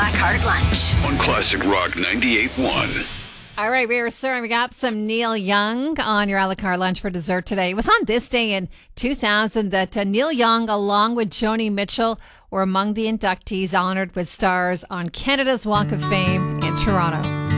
la carte lunch. On Classic Rock 98.1. All right, we were serving up some Neil Young on your a la carte lunch for dessert today. It was on this day in 2000 that Neil Young, along with Joni Mitchell, were among the inductees honored with stars on Canada's Walk of Fame in Toronto.